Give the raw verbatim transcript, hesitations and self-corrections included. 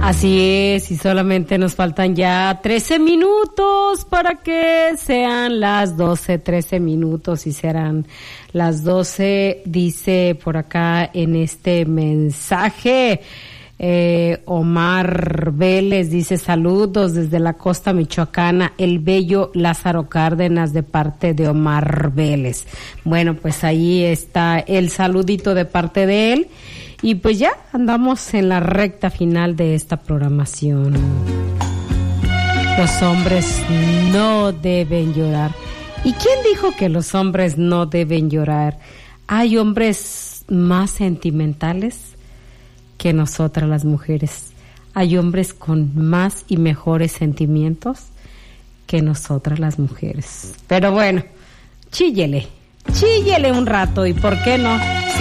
Así es, y solamente nos faltan ya trece minutos para que sean las doce, trece minutos y serán las doce, dice por acá en este mensaje. Eh, Omar Vélez dice saludos desde la costa michoacana, el bello Lázaro Cárdenas, de parte de Omar Vélez. Bueno, pues ahí está el saludito de parte de él. Y pues ya andamos en la recta final de esta programación. Los hombres no deben llorar. ¿Y quién dijo que los hombres no deben llorar? Hay hombres más sentimentales que nosotras las mujeres. Hay hombres con más y mejores sentimientos que nosotras las mujeres. Pero bueno, chíllele, chíllele un rato, y por qué no.